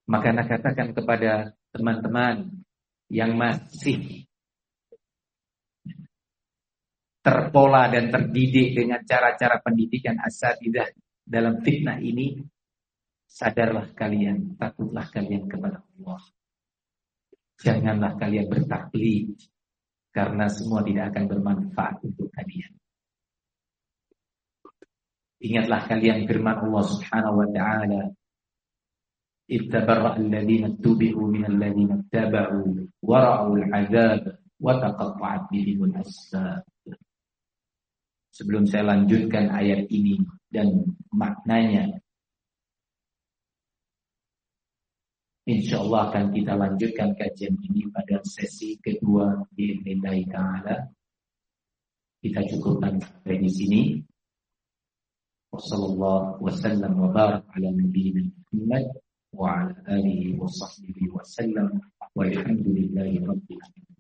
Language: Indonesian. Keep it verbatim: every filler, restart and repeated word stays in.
Maka nak katakan kepada teman-teman yang masih terpola dan terdidik dengan cara-cara pendidikan asatidzah dalam fitnah ini, sadarlah kalian, takutlah kalian kepada Allah. Janganlah kalian bertaklid, karena semua tidak akan bermanfaat untuk kalian. Ingatlah kalian firman Allah Subhanahu wa ta'ala, ittabarra alladhina tubi'u minal ladhina taba'u wa ra'ul 'adzab wa taqatta'at bihimul asbab. Sebelum saya lanjutkan ayat ini dan maknanya, insyaallah akan kita lanjutkan kajian ini pada sesi kedua biidznillah taala. Kita cukupkan sampai di sini. Wassallallahu wasallam wa barak ala nabiyyina Muhammad wa ala alihi wa sahbihi wa sallam walhamdulillahi rabbil alamin.